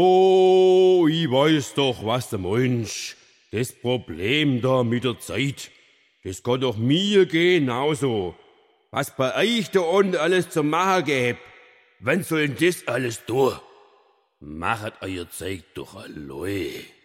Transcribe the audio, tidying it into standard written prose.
Oh, ich weiß doch, was du meinst. Das Problem da mit der Zeit, das kann doch mir genauso. Was bei euch da unten alles zu machen gäbe, wann soll denn das alles durch? Machet euer Zeug doch allein.